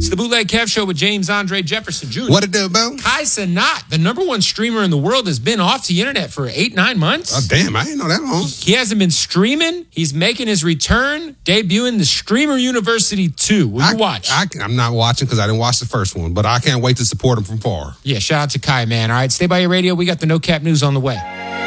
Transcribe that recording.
It's the Bootleg Kev Show with James Andre Jefferson Jr. What it do, Bill? Kai Cenat, the number one streamer in the world, has been off the internet for 8-9 months. Oh, damn, I didn't know that long. He hasn't been streaming. He's making his return, debuting the Streamer University 2. Will you watch? I'm not watching because I didn't watch the first one, but I can't wait to support him from far. Yeah, shout out to Kai, man. All right, stay by your radio. We got the No Cap News on the way.